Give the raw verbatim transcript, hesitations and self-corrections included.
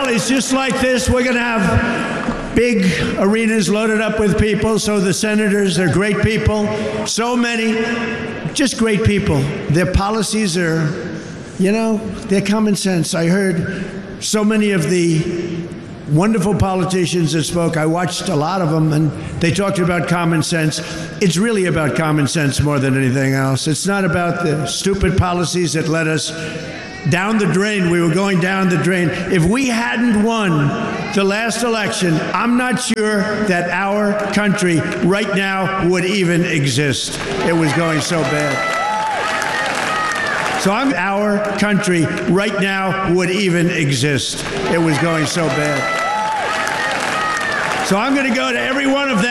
rallies just like this, we're going to have big arenas loaded up with people. So the senators, they're great people. So many, just great people. Their policies are, you know, they're common sense. I heard so many of the wonderful politicians that spoke. I watched a lot of them, and they talked about common sense. It's really about common sense more than anything else. It's not about the stupid policies that led us down the drain. We were going down the drain. If we hadn't won the last election, I'm not sure that our country right now would even exist. It was going so bad. So I'm our country right now would even exist. It was going so bad. So I'm going to go to every one of them.